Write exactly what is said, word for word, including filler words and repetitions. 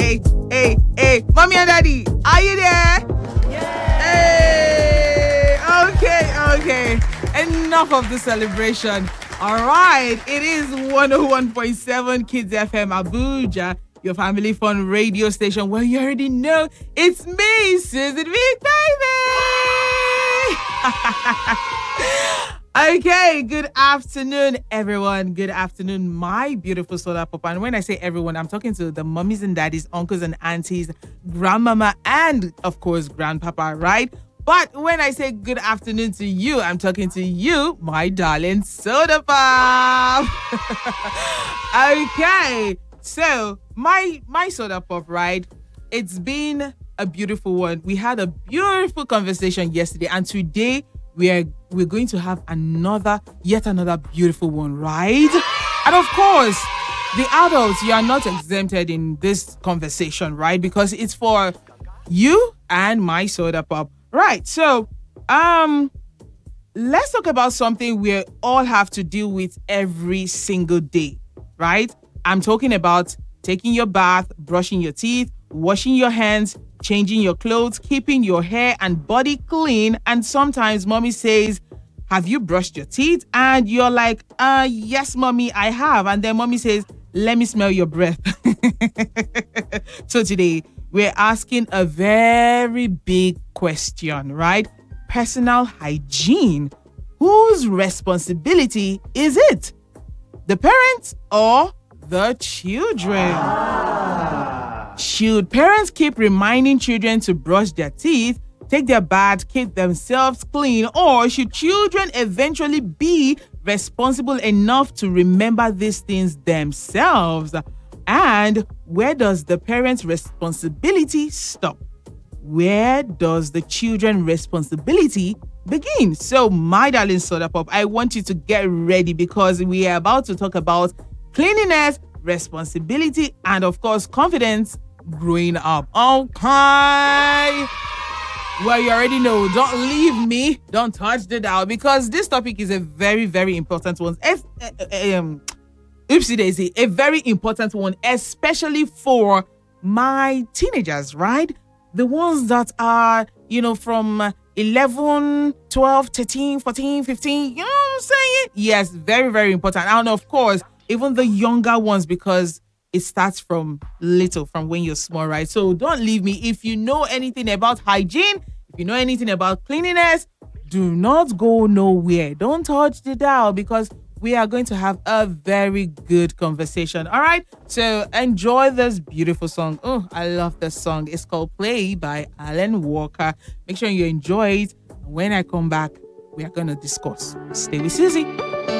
Hey, hey, hey, mommy and daddy, are you there? Yeah. Hey, okay, okay. Enough of the celebration. All right, it is one oh one point seven Kids F M Abuja, your family fun radio station where you already know it's me, Susan Big Baby. Okay, good afternoon, everyone. Good afternoon, my beautiful solar papa. And when I say everyone, I'm talking to the mummies and daddies, uncles and aunties, grandmama, and of course, grandpapa, right? But when I say good afternoon to you, I'm talking to you, my darling soda pop. Okay, so my my soda pop, right? It's been a beautiful one. We had a beautiful conversation yesterday, and today we are we're going to have another, yet another beautiful one, right? And of course, the adults, you are not exempted in this conversation, right? Because it's for you and my soda pop. Right, so um, let's talk about something we all have to deal with every single day, right? I'm talking about taking your bath, brushing your teeth, washing your hands, changing your clothes, keeping your hair and body clean. And sometimes mommy says, have you brushed your teeth? And you're like, uh, yes, mommy, I have. And then mommy says, let me smell your breath. So today, we're asking a very big question, right? Personal hygiene. Whose responsibility is it? The parents or the children? Ah. Should parents keep reminding children to brush their teeth, take their bath, keep themselves clean, or should children eventually be responsible enough to remember these things themselves? And where does the parent's responsibility stop? Where does the children's responsibility begin? So, my darling soda pop, I want you to get ready because we are about to talk about cleanliness, responsibility, and of course, confidence growing up. Okay. Well, you already know, don't leave me, don't touch the dial, because this topic is a very, very important one. If, um, Oopsie daisy, a very important one, especially for my teenagers, right? The ones that are, you know, from eleven, twelve, thirteen, fourteen, fifteen, you know what I'm saying? Yes, very, very important. And of course, even the younger ones, because it starts from little, from when you're small, right? So don't leave me. If you know anything about hygiene, if you know anything about cleanliness, do not go nowhere. Don't touch the dial because we are going to have a very good conversation. All right. So enjoy this beautiful song. Oh, I love this song. It's called Play by Alan Walker. Make sure you enjoy it. And when I come back, we are going to discuss. Stay with Susie.